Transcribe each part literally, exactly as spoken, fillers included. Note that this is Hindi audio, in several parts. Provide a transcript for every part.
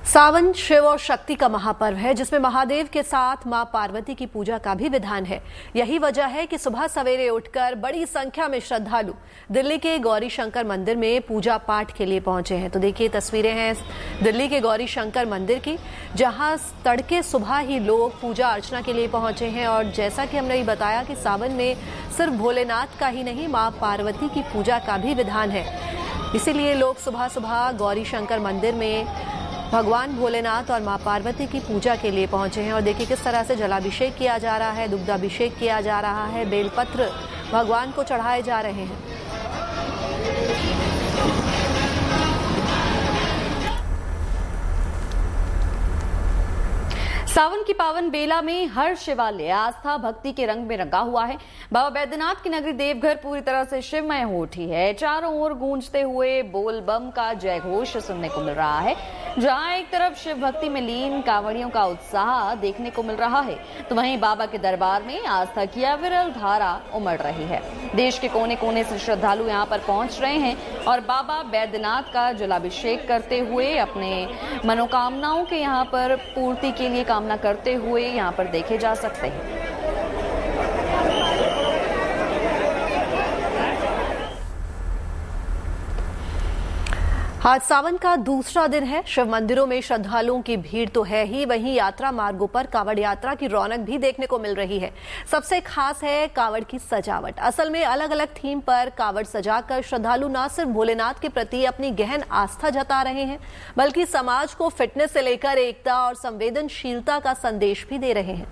सावन शिव और शक्ति का महापर्व है, जिसमें महादेव के साथ मां पार्वती की पूजा का भी विधान है। यही वजह है कि सुबह सवेरे उठकर बड़ी संख्या में श्रद्धालु दिल्ली के गौरी शंकर मंदिर में पूजा पाठ के लिए पहुंचे हैं। तो देखिए, तस्वीरें हैं दिल्ली के गौरी शंकर मंदिर की, जहां तड़के सुबह ही लोग पूजा अर्चना के लिए पहुंचे हैं। और जैसा कि हमने बताया कि सावन में सिर्फ भोलेनाथ का ही नहीं, मां पार्वती की पूजा का भी विधान है। इसीलिए लोग सुबह सुबह गौरी शंकर मंदिर में भगवान भोलेनाथ और मां पार्वती की पूजा के लिए पहुंचे हैं। और देखिए किस तरह से जलाभिषेक किया जा रहा है, दुग्धाभिषेक किया जा रहा है, बेलपत्र भगवान को चढ़ाए जा रहे हैं। सावन की पावन बेला में हर शिवालय आस्था भक्ति के रंग में रंगा हुआ है। बाबा बैद्यनाथ की नगरी देवघर पूरी तरह से शिवमय हो उठी है। चारों ओर गूंजते हुए बोल बम का जय घोष सुनने को मिल रहा है। जहां एक तरफ शिव भक्ति में लीन कांवड़ियों का उत्साह देखने को मिल रहा है, तो वहीं बाबा के दरबार में आस्था की अविरल धारा उमड़ रही है। देश के कोने कोने से श्रद्धालु यहां पर पहुंच रहे हैं और बाबा बैद्यनाथ का जलाभिषेक करते हुए अपने मनोकामनाओं के यहां पर पूर्ति के लिए कामना करते हुए यहां पर देखे जा सकते हैं। आज सावन का दूसरा दिन है। शिव मंदिरों में श्रद्धालुओं की भीड़ तो है ही, वहीं यात्रा मार्गों पर कांवड़ यात्रा की रौनक भी देखने को मिल रही है। सबसे खास है कांवड़ की सजावट। असल में अलग अलग थीम पर कांवड़ सजाकर श्रद्धालु न सिर्फ भोलेनाथ के प्रति अपनी गहन आस्था जता रहे हैं, बल्कि समाज को फिटनेस से लेकर एकता और संवेदनशीलता का संदेश भी दे रहे हैं।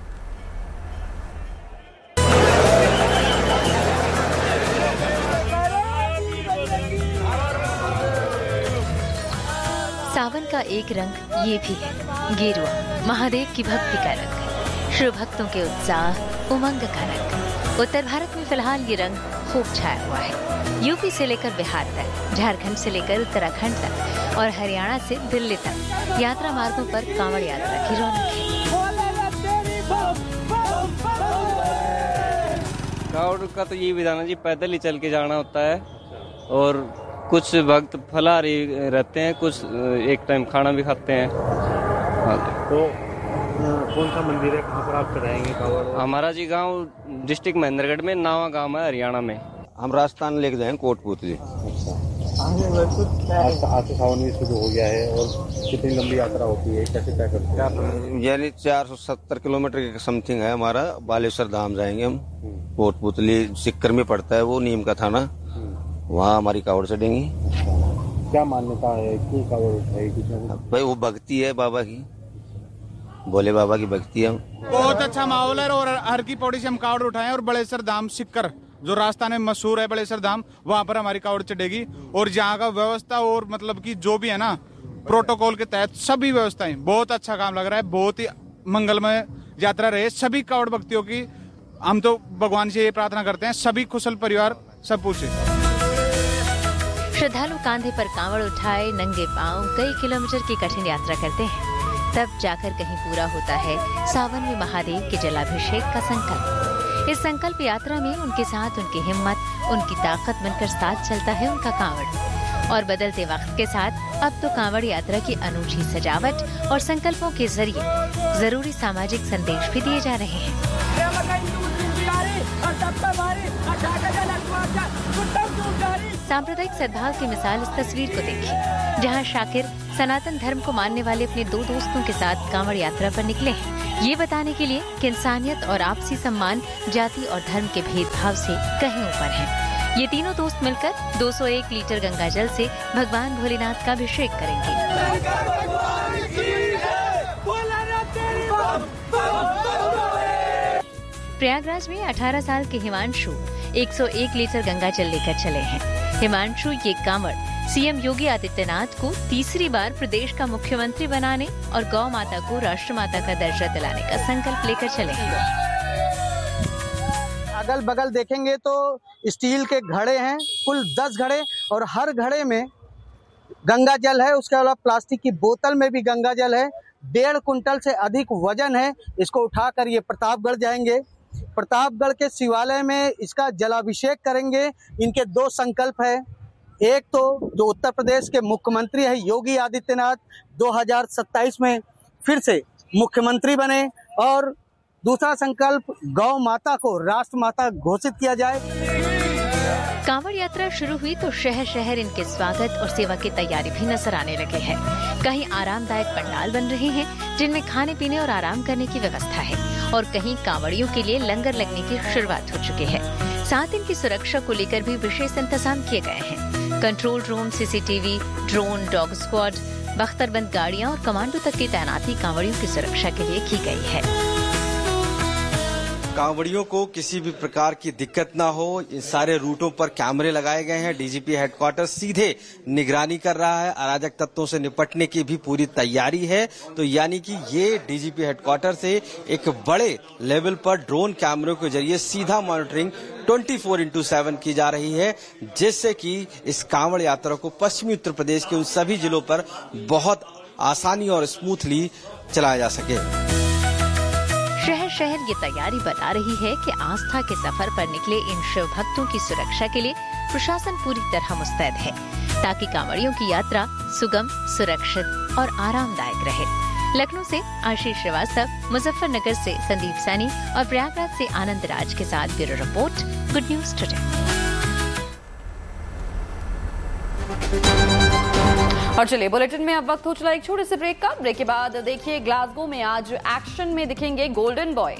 सावन का एक रंग ये भी है गेरुआ, महादेव की भक्ति का रंग, शिव भक्तों के उत्साह उमंग का रंग। उत्तर भारत में फिलहाल ये रंग खूब छाया हुआ है। यूपी से लेकर बिहार तक, झारखंड से लेकर उत्तराखंड तक और हरियाणा से दिल्ली तक यात्रा मार्गों पर कांवड़ यात्रा की रौनक है। कांवड़ का तो ये विधान है जी, पैदल ही चल के जाना होता है और कुछ भक्त फलाहारी रहते हैं, कुछ एक टाइम खाना भी खाते हैं। तो कौन सा मंदिर है, कहाँ पर आप चढ़ाएंगे कांवड़? हमारा जी गांव डिस्ट्रिक्ट महेंद्रगढ़ में नावा गांव है, हरियाणा में। हम राजस्थान लेके जाएंगे कोटपुतली। आज आज से सावन भी शुरू हो गया है और कितनी लंबी यात्रा होती है, कैसे तय करते हैं? यानी चार सौ सत्तर किलोमीटर के समथिंग है हमारा। बालेश्वर धाम जाएंगे हम। कोटपुतली सिक्कर में पड़ता है, वो नीम का थाना, वहाँ हमारी कांवड़ चढ़ेंगी। क्या मान्यता है, क्यों कांवड़ उठाएगी? भाई वो भक्ति है बाबा की, भोले बाबा की भक्ति है। बहुत अच्छा माहौल है और हर की पौड़ी से हम कांवड़ उठाए और बलेश्वर धाम सिक्कर जो राजस्थान में मशहूर है, बलेश्वर धाम, वहाँ पर हमारी कांवड़ चढ़ेगी। और जहाँ का व्यवस्था और मतलब की जो भी है ना, प्रोटोकॉल के तहत सभी व्यवस्थाएं, बहुत अच्छा काम लग रहा है। बहुत ही मंगलमय यात्रा रहे सभी कांवड़ भक्तियों की। हम तो भगवान से ये प्रार्थना करते हैं सभी कुशल परिवार सब पूछे। श्रद्धालु कांधे पर कांवड़ उठाए नंगे पांव कई किलोमीटर की कठिन यात्रा करते हैं, तब जाकर कहीं पूरा होता है सावन में महादेव के जलाभिषेक का संकल्प। इस संकल्प यात्रा में उनके साथ उनकी हिम्मत, उनकी ताकत बनकर साथ चलता है उनका कांवड़। और बदलते वक्त के साथ अब तो कांवड़ यात्रा की अनूठी सजावट और संकल्पों के जरिए जरूरी सामाजिक संदेश भी दिए जा रहे हैं। सांप्रदायिक सद्भाव की मिसाल इस तस्वीर को देखिए, जहां शाकिर सनातन धर्म को मानने वाले अपने दो दोस्तों के साथ कांवड़ यात्रा पर निकले हैं, ये बताने के लिए कि इंसानियत और आपसी सम्मान जाति और धर्म के भेदभाव से कहीं ऊपर है। ये तीनों दोस्त मिलकर दो सौ एक लीटर गंगा जल से भगवान भोलेनाथ का अभिषेक करेंगे। प्रयागराज में अठारह साल के हिमांशु एक सौ एक लीटर गंगा जल लेकर चले हैं। हिमांशु ये कांवड़ सीएम योगी आदित्यनाथ को तीसरी बार प्रदेश का मुख्यमंत्री बनाने और गौ माता को राष्ट्रमाता का दर्जा दिलाने का संकल्प लेकर चले हैं। अगल बगल देखेंगे तो स्टील के घड़े हैं, कुल दस घड़े, और हर घड़े में गंगा जल है। उसके अलावा प्लास्टिक की बोतल में भी गंगा जल है। डेढ़ कुंटल से अधिक वजन है। इसको उठाकर ये प्रतापगढ़ जाएंगे। प्रतापगढ़ के शिवालय में इसका जलाभिषेक करेंगे। इनके दो संकल्प है, एक तो जो उत्तर प्रदेश के मुख्यमंत्री है योगी आदित्यनाथ दो हज़ार सत्ताईस में फिर से मुख्यमंत्री बने, और दूसरा संकल्प गौ माता को राष्ट्र माता घोषित किया जाए। कांवड़ यात्रा शुरू हुई तो शहर शहर इनके स्वागत और सेवा की तैयारी भी नजर आने लगे हैं। कहीं आरामदायक पंडाल बन रहे हैं जिनमें खाने पीने और आराम करने की व्यवस्था है, और कहीं कांवड़ियों के लिए लंगर लगने की शुरुआत हो चुकी है। साथ इनकी सुरक्षा को लेकर भी विशेष इंतजाम किए गए हैं। Control room, CCTV, drone, dog squad, बख्तरबंद गाड़ियां और कमांडो तक की तैनाती कांवड़ियों की सुरक्षा के लिए की गई है। कांवड़ियों को किसी भी प्रकार की दिक्कत ना हो, इन सारे रूटों पर कैमरे लगाए गए हैं। डीजीपी हेडक्वार्टर सीधे निगरानी कर रहा है। अराजक तत्वों से निपटने की भी पूरी तैयारी है। तो यानी कि ये डीजीपी हेडक्वार्टर से एक बड़े लेवल पर ड्रोन कैमरों के जरिए सीधा मॉनिटरिंग चौबीस इंटू सात की जा रही है, जिससे कि इस कांवड़ यात्रा को पश्चिमी उत्तर प्रदेश के उन सभी जिलों पर बहुत आसानी और स्मूथली चलाया जा सके। शहर शहर ये तैयारी बता रही है कि आस्था के सफर पर निकले इन शिव भक्तों की सुरक्षा के लिए प्रशासन पूरी तरह मुस्तैद है, ताकि कांवड़ियों की यात्रा सुगम, सुरक्षित और आरामदायक रहे। लखनऊ से आशीष श्रीवास्तव, मुजफ्फरनगर से संदीप सैनी और प्रयागराज से आनंद राज के साथ bureau report, good news today. और चलिए बुलेटिन में अब वक्त हो चला एक छोटे से ब्रेक का। ब्रेक के बाद देखिए ग्लासगो में आज एक्शन में दिखेंगे golden boy.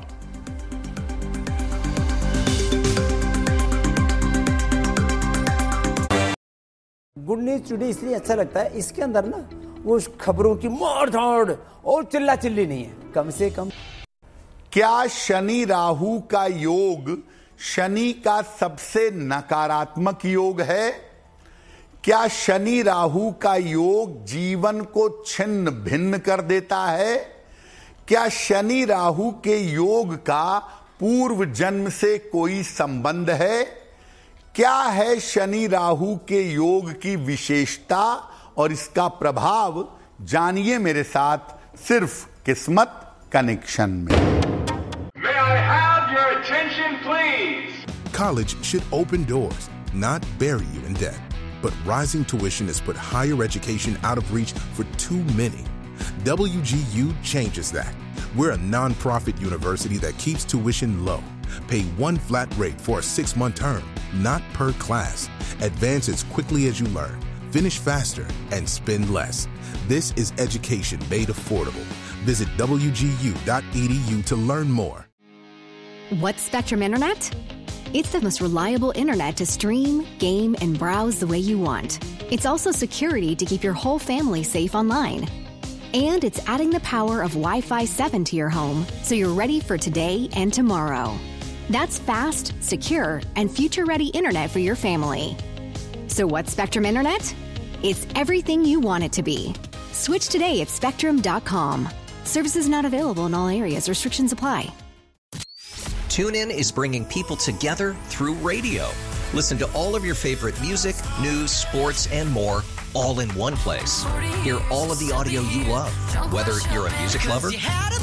Good news today इसलिए अच्छा लगता है, इसके अंदर ना वो खबरों की मार धाड़ और चिल्ला चिल्ली नहीं है, कम से कम। क्या शनि राहु का योग शनि का सबसे नकारात्मक योग है? क्या शनि राहु का योग जीवन को छिन्न भिन्न कर देता है? क्या शनि राहु के योग का पूर्व जन्म से कोई संबंध है? क्या है शनि राहु के योग की विशेषता और इसका प्रभाव? जानिए मेरे साथ सिर्फ किस्मत कनेक्शन में। May I have your attention, please? College should open doors, not bury you in debt. But rising tuition has put higher education out of reach for too many. W G U changes that. We're a non-profit university that keeps tuition low. Pay one flat rate for a six-month term, not per class. Advance as quickly as you learn. Finish faster and spend less. This is education made affordable. Visit W G U dot E D U to learn more. What's Spectrum Internet? It's the most reliable internet to stream, game, and browse the way you want. It's also security to keep your whole family safe online. And it's adding the power of Wi-Fi seven to your home, so you're ready for today and tomorrow. That's fast, secure, and future-ready internet for your family. So what's Spectrum Internet? It's everything you want it to be. Switch today at spectrum dot com. Services not available in all areas. Restrictions apply. TuneIn is bringing people together through radio. Listen to all of your favorite music, news, sports, and more, all in one place. Hear all of the audio you love, whether you're a music lover,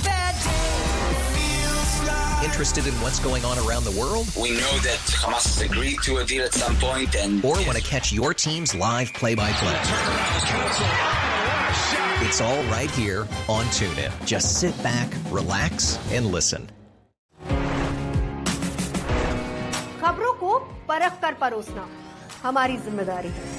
interested in what's going on around the world. We know that Hamas has agreed to a deal at some point, and or want to catch your team's live play-by-play. It's all right here on TuneIn. Just sit back, relax, and listen. खबरों को परख कर परोसना हमारी जिम्मेदारी है।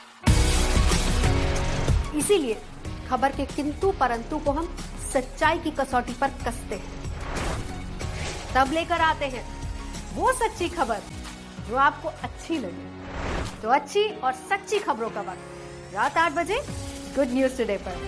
इसीलिए खबर के किंतु परंतु को हम सच्चाई की कसौटी पर कसते हैं। तब लेकर आते हैं वो सच्ची खबर जो आपको अच्छी लगे। तो अच्छी और सच्ची खबरों का वक्त रात आठ बजे गुड न्यूज टुडे पर।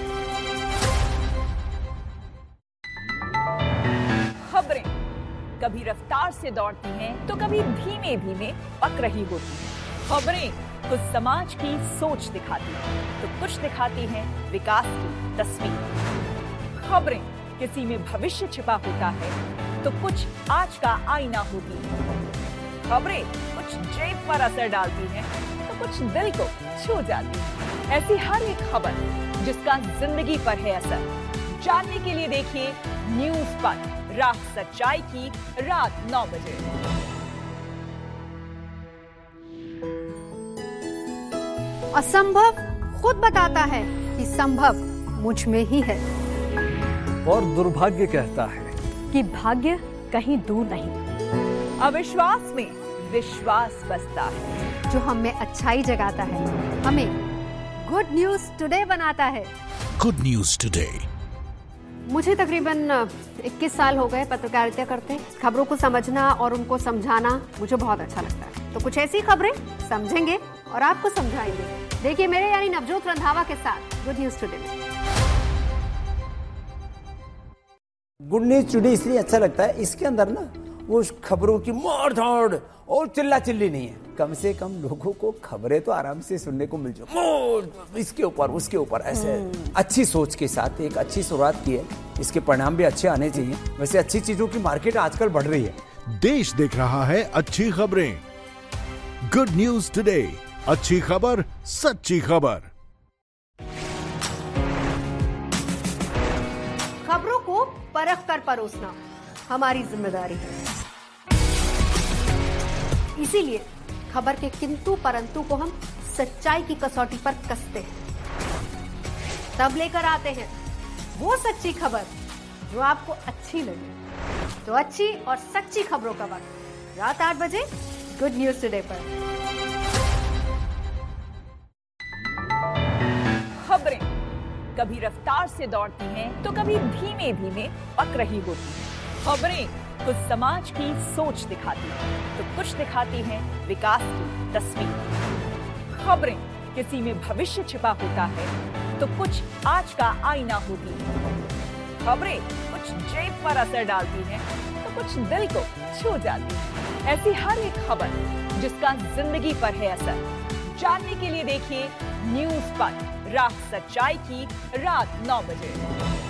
खबरें कभी रफ्तार से दौड़ती हैं तो कभी धीमे धीमे पक रही होती हैं। खबरें कुछ समाज की सोच दिखाती हैं तो कुछ दिखाती हैं विकास की तस्वीर। खबरें किसी में भविष्य छिपा होता है तो कुछ आज का आईना होती है। खबरें कुछ जेब पर असर डालती हैं तो कुछ दिल को छू जाती है। ऐसी हर एक खबर जिसका जिंदगी पर है असर, जानने के लिए देखिए न्यूज पर राह सच्चाई की रात नौ बजे। असंभव खुद बताता है कि संभव मुझ में ही है। और दुर्भाग्य कहता है कि भाग्य कहीं दूर नहीं। अविश्वास में विश्वास बसता है। जो हम में अच्छाई जगाता है, हमें गुड न्यूज टुडे बनाता है। Good news today. मुझे तकरीबन इक्कीस साल हो गए पत्रकारिता करते। खबरों को समझना और उनको समझाना मुझे बहुत अच्छा लगता है। तो कुछ ऐसी खबरें समझेंगे और आपको समझाएंगे। देखिए मेरे यानी नवजोत रंधावा के साथ गुड न्यूज टुडे में। गुड न्यूज टुडे इसलिए अच्छा लगता है, इसके अंदर ना वो खबरों की मार धाड़ और चिल्ला चिल्ली नहीं है। कम से कम लोगों को खबरें तो आराम से सुनने को मिल जाए, इसके ऊपर उसके ऊपर ऐसे अच्छी सोच के साथ एक अच्छी शुरुआत की है। इसके परिणाम भी अच्छे आने चाहिए। वैसे अच्छी चीजों की मार्केट आजकल बढ़ रही है। देश देख रहा है अच्छी खबरें। गुड न्यूज टुडे, अच्छी खबर सच्ची खबर। खबरों को परख कर परोसना हमारी जिम्मेदारी है। इसीलिए खबर के किंतु परंतु को हम सच्चाई की कसौटी पर कसते हैं। तब लेकर आते हैं वो सच्ची खबर जो आपको अच्छी लगे। तो अच्छी और सच्ची खबरों का वक्त रात आठ बजे गुड न्यूज टुडे पर। खबरें कभी रफ्तार से दौड़ती हैं तो कभी धीमे धीमे पक रही होती हैं। खबरें कुछ समाज की सोच दिखाती हैं तो कुछ दिखाती हैं विकास की तस्वीर। खबरें किसी में भविष्य छिपा होता है तो कुछ आज का आईना होती है। खबरें कुछ जेब पर असर डालती हैं तो कुछ दिल को छू जाती है। ऐसी हर एक खबर जिसका जिंदगी पर है असर, जानने के लिए देखिए न्यूज पर रात सच्चाई की रात नौ बजे।